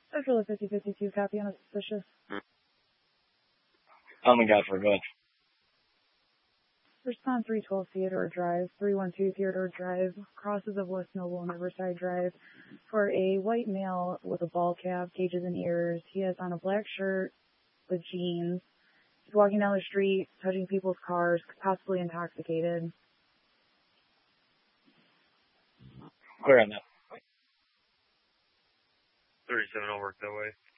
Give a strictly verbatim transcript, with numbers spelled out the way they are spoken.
Central fifty fifty-two, copy on a suspicious. Oh my god, for good. Respond three twelve Theodore Drive, three one two Theodore Drive, crosses of West Noble and Riverside Drive, for a white male with a ball cap, gauges and ears. He has on a black shirt with jeans. He's walking down the street, touching people's cars, possibly intoxicated. Clear on that. thirty-seven, I'll work that way.